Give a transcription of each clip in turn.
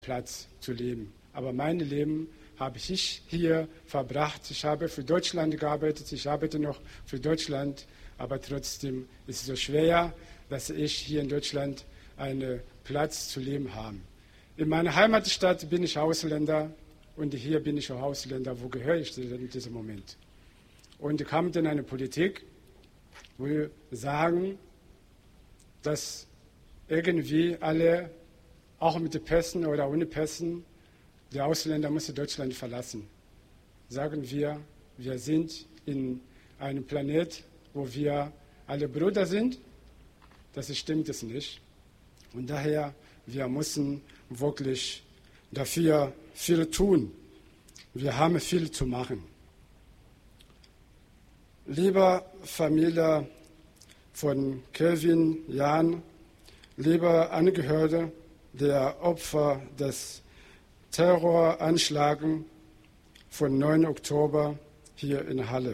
Platz zu leben. Aber mein Leben habe ich hier verbracht. Ich habe für Deutschland gearbeitet, ich arbeite noch für Deutschland, aber trotzdem ist es so schwer, dass ich hier in Deutschland einen Platz zu leben habe. In meiner Heimatstadt bin ich Ausländer und hier bin ich auch Ausländer. Wo gehöre ich in diesem Moment? Und kam dann eine Politik, wo wir sagen, dass irgendwie alle, auch mit den Pässen oder ohne Pässen, die Ausländer müssen Deutschland verlassen. Sagen wir, wir sind in einem Planet, wo wir alle Brüder sind. Das stimmt es nicht. Und daher, wir müssen wirklich dafür viel tun. Wir haben viel zu machen. Liebe Familie von Kevin, Jan, liebe Angehörige der Opfer des Terroranschlags vom 9. Oktober hier in Halle.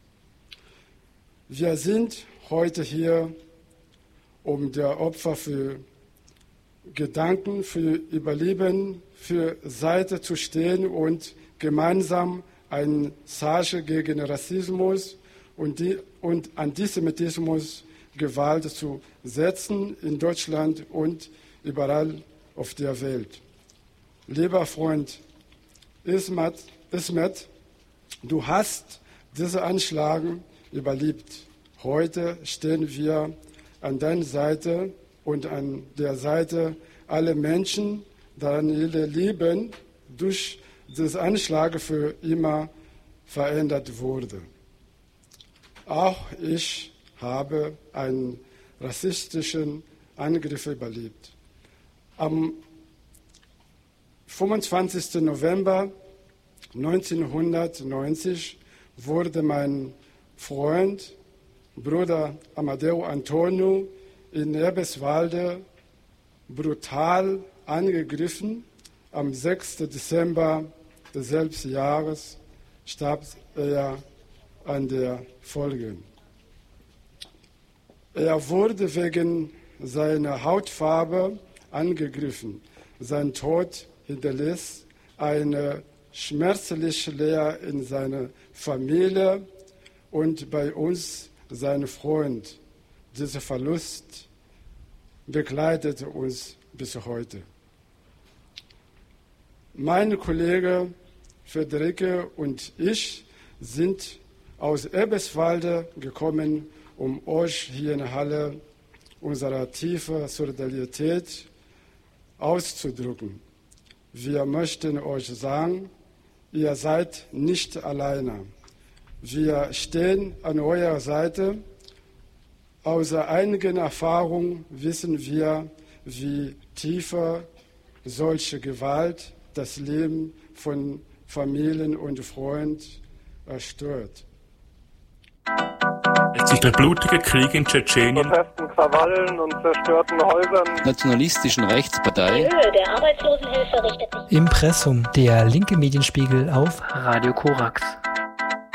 Wir sind heute hier, um der Opfer für Gedanken, für Überleben, für Seite zu stehen und gemeinsam ein Zeichen gegen Rassismus und Antisemitismus, Gewalt zu setzen in Deutschland und überall auf der Welt. Lieber Freund Ismet, du hast diese Anschläge überlebt. Heute stehen wir an deiner Seite und an der Seite aller Menschen, deren ihr Leben durch diesen Anschlag für immer verändert wurde. Auch ich habe einen rassistischen Angriff überlebt. Am 25. November 1990 wurde mein Freund, Bruder Amadeo Antonio, in Eberswalde brutal angegriffen. Am 6. Dezember desselben Jahres starb er an der Folgen. Er wurde wegen seiner Hautfarbe angegriffen. Sein Tod hinterließ eine schmerzliche Leere in seiner Familie und bei uns, seinem Freund. Dieser Verlust begleitet uns bis heute. Meine Kollege Friederike und ich sind aus Eberswalde gekommen, um euch hier in Halle unsere tiefe Solidarität auszudrücken. Wir möchten euch sagen, ihr seid nicht alleine. Wir stehen an eurer Seite. Aus einigen Erfahrungen wissen wir, wie tiefer solche Gewalt das Leben von Familien und Freunden stört. Es ist der blutige Krieg in Tschetschenien. Protesten, Krawallen und zerstörten Häusern. Nationalistischen Rechtspartei. Die Höhe der Arbeitslosenhilfe richtet sich. Impressum, der linke Medienspiegel auf Radio Korax.